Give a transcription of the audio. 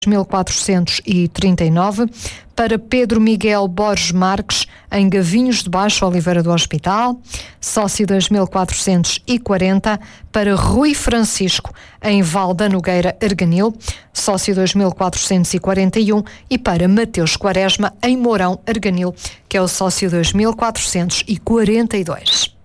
1439, para Pedro Miguel Borges Marques, em Gavinhos de Baixo, Oliveira do Hospital, sócio 2440, para Rui Francisco, em Val da Nogueira, Arganil, sócio 2441, e para Mateus Quaresma, em Mourão, Arganil, que é o sócio 2442.